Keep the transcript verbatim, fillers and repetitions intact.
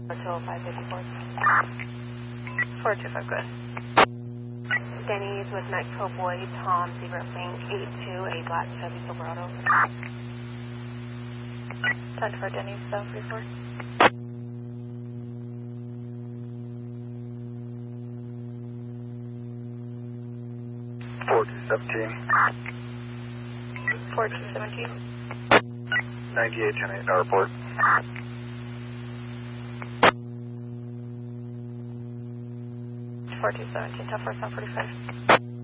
two oh five fifty-four. four two five, good. Denny's with Mexico Boy, Tom, Zebra Link, eight two, a black Chevy Silverado. ten for Denny's, seven three four. four two seventeen. four two seventeen. ninety-eight ten eight, no report. four two seventeen, ten four seven forty-five.